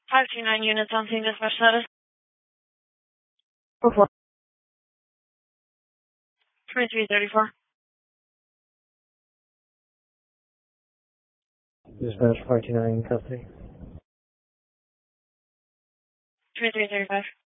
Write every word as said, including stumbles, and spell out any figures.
five two nine units on scene dispatch status. Before. twenty-three thirty-four. Dispatch five two nine in custody. twenty-three thirty-five.